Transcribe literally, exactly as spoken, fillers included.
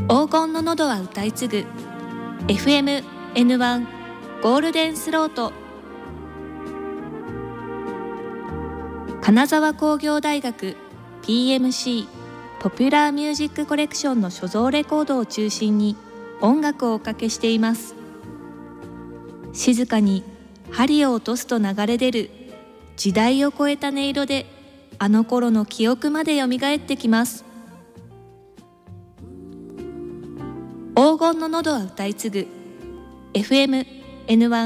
黄金の喉は歌い継ぐ エフエムエヌワン ゴールデンスロート。金沢工業大学 ピーエムシー ポピュラーミュージックコレクションの所蔵レコードを中心に音楽をおかけしています。静かに針を落とすと流れ出る時代を超えた音色で、あの頃の記憶までよみがえってきます。黄金の喉は歌い継ぐ エフエムエヌワン